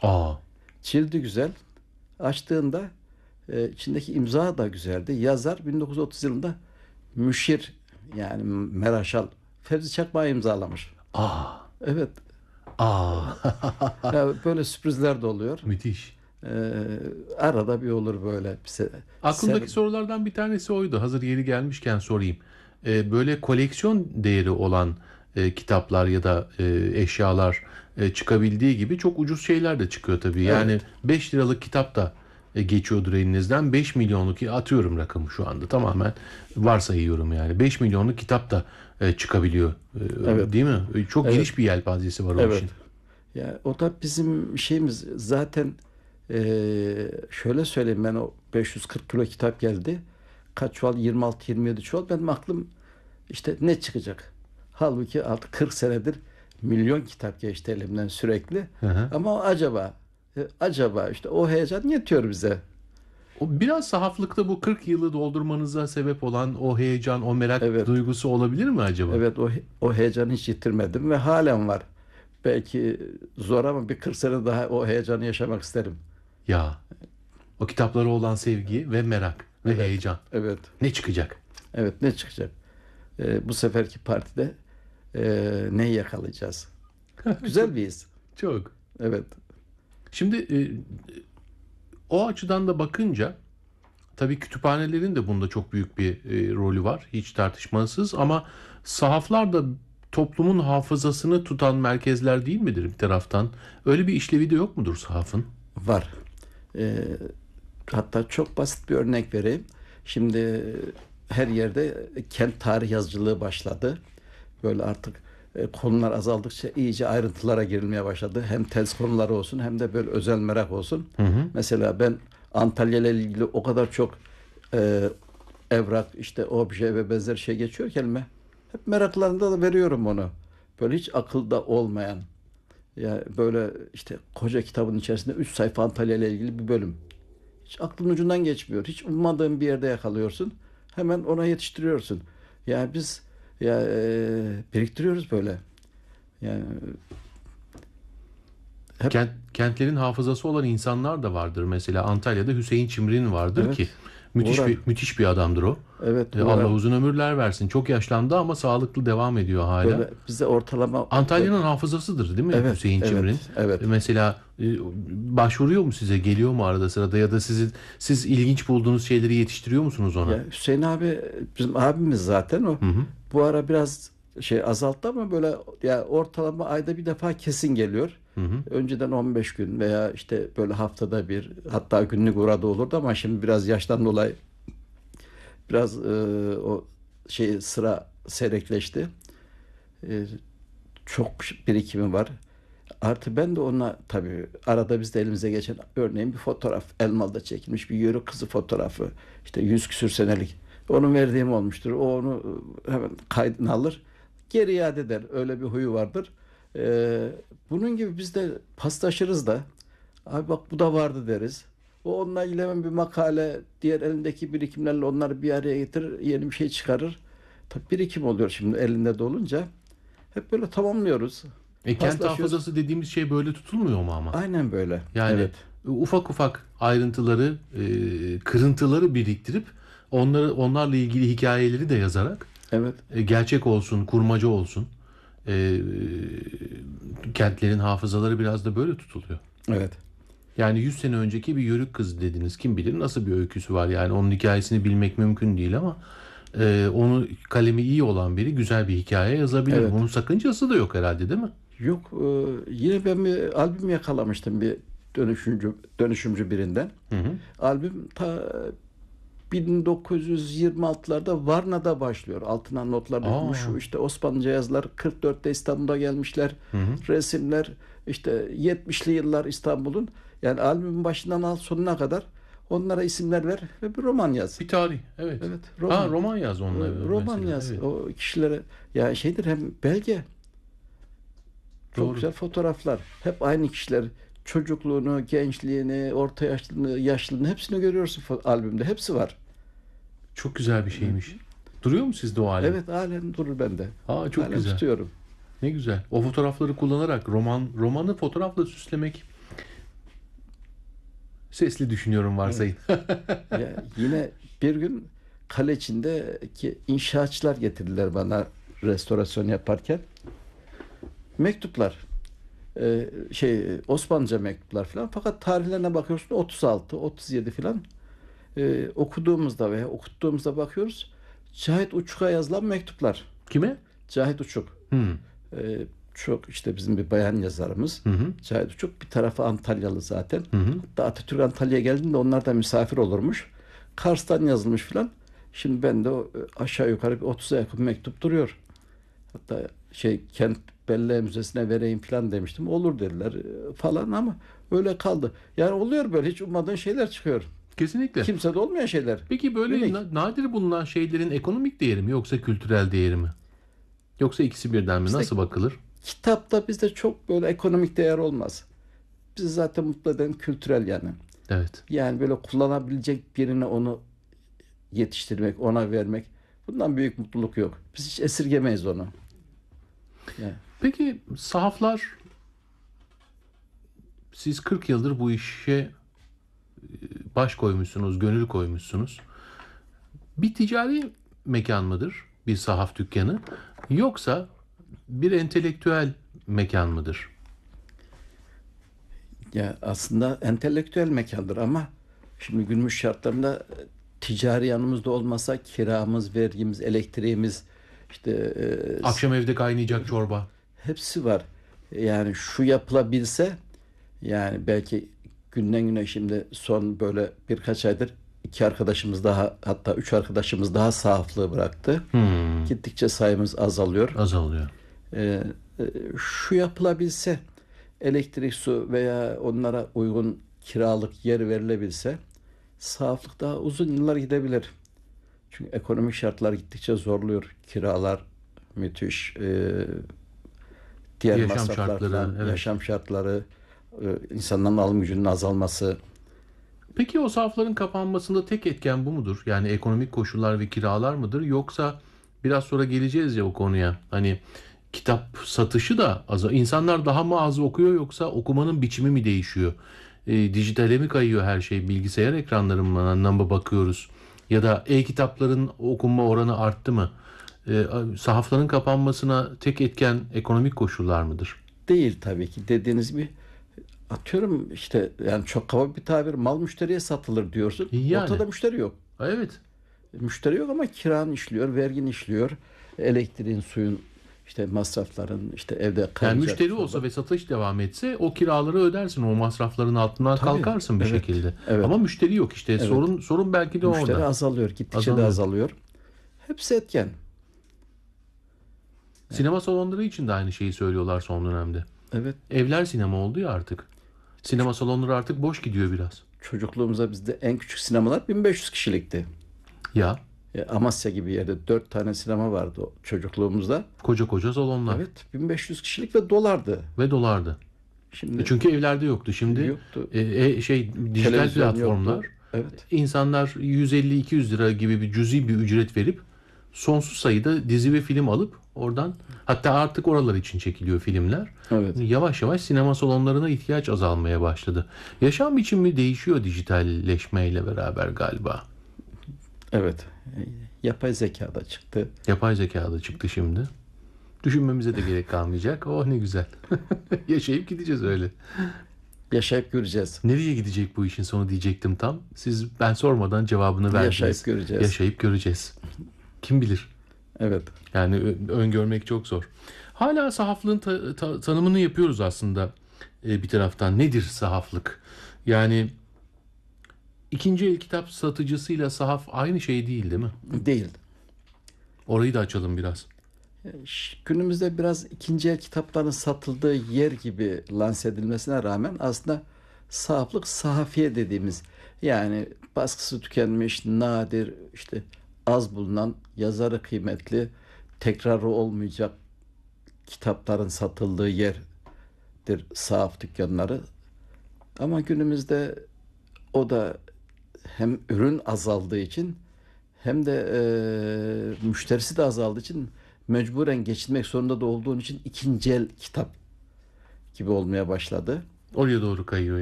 Aa, Cildi güzel. Açtığında içindeki imza da güzeldi. Yazar 1930 yılında müşir, yani Meraşal Fevzi Çakmak'ı imzalamış. aa, Evet. aa. Ya böyle sürprizler de oluyor. Müthiş. E, Arada bir olur böyle. Aklımdaki sorulardan bir tanesi oydu. Hazır yeri gelmişken sorayım. Böyle koleksiyon değeri olan kitaplar ya da eşyalar çıkabildiği gibi çok ucuz şeyler de çıkıyor tabii. Evet. Yani 5 liralık kitap da geçiyordur elinizden. 5 milyonluk, atıyorum rakamı şu anda, tamamen varsayıyorum yani. 5 milyonluk kitap da çıkabiliyor. Evet. Değil mi? Çok Evet. geniş bir yelpazesi var o Evet. işin. Ya o da bizim şeyimiz zaten, şöyle söyleyeyim, ben o 540 kilo kitap geldi. Kaç çuval? 26-27 çuval. Benim aklım işte ne çıkacak? Halbuki artık 40 senedir milyon kitap geçti elimden sürekli. Hı hı. Ama acaba işte o heyecan yetiyor bize. O biraz sahaflıkta bu 40 yılı doldurmanıza sebep olan o heyecan, o merak Evet. duygusu olabilir mi acaba? Evet, o heyecanı hiç yitirmedim ve halen var. Belki zor ama bir 40 sene daha o heyecanı yaşamak isterim. Ya, o kitaplara olan sevgi ve merak ve Evet. heyecan. Evet. Ne çıkacak? Evet, ne çıkacak? Bu seferki partide neyi yakalayacağız? Çok, Güzel bir his. çok. Evet. Şimdi o açıdan da bakınca tabii kütüphanelerin de bunda çok büyük bir rolü var. Hiç tartışmasız, ama sahaflar da toplumun hafızasını tutan merkezler değil midir bir taraftan? Öyle bir işlevi de yok mudur sahafın? Var. Ee, Hatta çok basit bir örnek vereyim. Şimdi her yerde kent tarih yazıcılığı başladı. Böyle artık konular azaldıkça iyice ayrıntılara girilmeye başladı. Hem tez konuları olsun hem de böyle özel merak olsun. Hı hı. Mesela ben Antalya ile ilgili o kadar çok e, evrak, işte obje ve benzer şey geçiyor ki elime. Hep meraklarında da veriyorum onu. Böyle hiç akılda olmayan, ya böyle işte koca kitabın içerisinde 3 sayfa Antalya ile ilgili bir bölüm. Hiç aklın ucundan geçmiyor. Hiç ummadığın bir yerde yakalıyorsun. Hemen ona yetiştiriyorsun. Yani biz biriktiriyoruz böyle. Yani hep Kentlerin hafızası olan insanlar da vardır. Mesela Antalya'da Hüseyin Çimrin vardır ki evet, müthiş uğrar. müthiş bir adamdır o. Evet, Allah uğrar. uzun ömürler versin. Çok yaşlandı ama sağlıklı devam ediyor hala. Böyle bize ortalama Antalya'nın hafızasıdır değil mi evet, Hüseyin Çimrin? evet, evet. Mesela başvuruyor mu size? Geliyor mu arada sırada, ya da siz ilginç bulduğunuz şeyleri yetiştiriyor musunuz ona? Ya Hüseyin abi bizim abimiz zaten o. Hı hı. Bu ara biraz şey azalttı ama böyle ya ortalama ayda bir defa kesin geliyor. Hı hı. Önceden 15 gün veya işte böyle haftada bir, hatta günlük uğradı olurdu ama şimdi biraz yaştan dolayı biraz o şey sıra seyrekleşti. E, Çok birikimi var. Artı ben de ona tabii arada bizde elimize geçen örneğin bir fotoğraf, Elmalı'da çekilmiş bir yörük kızı fotoğrafı, işte 100 küsür senelik. Onun verdiğim olmuştur. O onu hemen kaydını alır, geri iade eder. Öyle bir huyu vardır. Bunun gibi biz de paslaşırız da, abi bak bu da vardı deriz. O onunla ilgili hemen bir makale, diğer elindeki birikimlerle onları bir araya getirir, yeni bir şey çıkarır. Tabii birikim oluyor şimdi elinde de olunca. Hep böyle tamamlıyoruz. Kent Paslaşıyoruz. hafızası dediğimiz şey böyle tutulmuyor mu ama? Aynen böyle. Yani Evet. ufak ufak ayrıntıları, kırıntıları biriktirip onlarla ilgili hikayeleri de yazarak, Evet. gerçek olsun, kurmaca olsun. E, Kentlerin hafızaları biraz da böyle tutuluyor. Evet. Yani 100 sene önceki bir yörük kız dediniz. Kim bilir nasıl bir öyküsü var. Yani onun hikayesini bilmek mümkün değil, ama onu kalemi iyi olan biri güzel bir hikaye yazabilir. Evet. Bunun sakıncası da yok herhalde, değil mi? Yok, yine ben bir albüm yakalamıştım bir dönüşümcü birinden. Hı hı. Albüm ta 1926'larda Varna'da başlıyor. Altına notlar dökülmüş. Aa. Şu işte Osmanlıca yazılar 44'te İstanbul'a gelmişler. Hı hı. Resimler işte 70'li yıllar İstanbul'un. Yani albümün başından al sonuna kadar onlara isimler ver ve bir roman yaz. Bir tarih, evet. Evet, Ha, roman. roman yaz onunla Roman mesela, yaz. evet. O kişilere ya şeydir, hem belge. Çok Doğru. güzel fotoğraflar. Hep aynı kişiler. Çocukluğunu, gençliğini, orta yaşlılığını, yaşlılığını hepsini görüyorsun albümde. Hepsi var. Çok güzel bir şeymiş. Duruyor mu sizde o albüm? Evet, halen durur bende. Aa, çok Halen güzel. tutuyorum. Ne güzel. O fotoğrafları kullanarak romanı fotoğrafla süslemek Sesli düşünüyorum varsayın. Ya yine bir gün kale içindeki inşaatçılar getirdiler bana restorasyon yaparken. Mektuplar. Osmanlıca mektuplar falan. Fakat tarihlerine bakıyorsun 36, 37 falan. Okuduğumuzda veya okuttuğumuzda bakıyoruz. Cahit Uçuk'a yazılan mektuplar. Kime? Cahit Uçuk. Hmm. Çok işte bizim bir bayan yazarımız. Hı hı. Cahit Uçuk bir tarafı Antalyalı zaten. Hı hı. Hatta Atatürk Antalya'ya geldiğinde onlar da misafir olurmuş. Kars'tan yazılmış filan. Şimdi ben de aşağı yukarı bir 30'a yakın mektup duruyor. Hatta Kent Belleğe Müzesi'ne vereyim filan demiştim. Olur dediler falan ama öyle kaldı. Yani oluyor böyle hiç ummadığın şeyler çıkıyor. Kesinlikle. Kimsede olmayan şeyler. Peki böyle Unik. nadir bulunan şeylerin ekonomik değeri mi yoksa kültürel değeri mi? Yoksa ikisi birden mi? İşte Nasıl bakılır? kitapta bizde çok böyle ekonomik değer olmaz. Bizi zaten mutlu eden kültürel yani. Evet. Yani böyle kullanabilecek birine onu yetiştirmek, ona vermek. Bundan büyük mutluluk yok. Biz hiç esirgemeyiz onu. Yani, Peki sahaflar, siz 40 yıldır bu işe baş koymuşsunuz, gönül koymuşsunuz. Bir ticari mekan mıdır bir sahaf dükkanı yoksa bir entelektüel mekan mıdır? ya aslında entelektüel mekandır ama şimdi günümüz şartlarında ticari yanımızda olmasa kiramız, vergimiz, elektriğimiz işte Akşam evde kaynayacak çorba. hepsi var. Yani şu yapılabilse yani belki günden güne şimdi son böyle birkaç aydır iki arkadaşımız daha hatta üç arkadaşımız daha sahaflığı bıraktı. Gittikçe sayımız azalıyor. Azalıyor. Ee, Şu yapılabilse elektrik, su veya onlara uygun kiralık yer verilebilse sahaflık daha uzun yıllar gidebilir. Çünkü ekonomik şartlar gittikçe zorluyor. Kiralar müthiş. Diğer Yaşam masraflar şartları, falan, evet. yaşam şartları, insanların alım gücünün azalması. Peki o sahafların kapanmasında tek etken bu mudur? Yani ekonomik koşullar ve kiralar mıdır? Yoksa biraz sonra geleceğiz ya o konuya. Hani kitap satışı da insanlar daha mı az okuyor yoksa okumanın biçimi mi değişiyor? Dijitale mi kayıyor her şey? Bilgisayar ekranlarından mı bakıyoruz? Ya da e-kitapların okunma oranı arttı mı? Sahafların kapanmasına tek etken ekonomik koşullar mıdır? Değil tabii ki dediğiniz gibi atıyorum işte yani çok kaba bir tabir mal müşteriye satılır diyorsun. Yani. Ortada müşteri yok. Evet. Müşteri yok ama kiran işliyor, vergin işliyor. Elektriğin, suyun işte masrafların işte evde Yani kalacak. müşteri olsa ve satış devam etse o kiraları ödersin, o masrafların altından Tabii, kalkarsın bir evet, şekilde. evet. Ama müşteri yok işte. Evet. Sorun belki de Müşteri orada. azalıyor, gittikçe de Azalıyor. azalıyor. Hepsi etken. Sinema salonları için de aynı şeyi söylüyorlar son dönemde. Evet. Evler sinema oldu ya artık. Sinema salonları artık boş gidiyor biraz. Çocukluğumuzda bizde en küçük sinemalar 1500 kişilikti. Ya Amasya gibi yerde 4 tane sinema vardı çocukluğumuzda. koca koca salonlar Evet, 1500 kişilik ve dolardı. ve dolardı. Şimdi Çünkü evlerde yoktu. Şimdi yoktu. dijital Televizyon platformlar, yoktu. Evet. insanlar 150-200 lira gibi bir cüzi bir ücret verip sonsuz sayıda dizi ve film alıp oradan, hatta artık oralar için çekiliyor filmler. Evet. Yavaş yavaş sinema salonlarına ihtiyaç azalmaya başladı. Yaşam biçimi değişiyor dijitalleşmeyle beraber galiba. Evet. Yapay zeka da çıktı. Yapay zeka da çıktı şimdi. Düşünmemize de gerek kalmayacak. Oh ne güzel. Yaşayıp gideceğiz öyle. Yaşayıp göreceğiz. Nereye gidecek bu işin sonu diyecektim tam. Ben sormadan cevabını verdiniz. Yaşayıp göreceğiz. Yaşayıp göreceğiz. Kim bilir? Evet. Yani öngörmek çok zor. Hala sahaflığın tanımını yapıyoruz aslında bir taraftan. Nedir sahaflık? Yani ikinci el kitap satıcısıyla sahaf aynı şey değil mi? Değil. Orayı da açalım biraz. Günümüzde biraz ikinci el kitapların satıldığı yer gibi lanse edilmesine rağmen aslında sahaflık sahafiye dediğimiz yani baskısı tükenmiş, nadir, işte az bulunan, yazarı kıymetli, tekrarı olmayacak kitapların satıldığı yerdir sahaf dükkanları. Ama günümüzde o da hem ürün azaldığı için hem de müşterisi de azaldığı için mecburen geçinmek zorunda da olduğun için ikinci el kitap gibi olmaya başladı. Oraya doğru kayıyor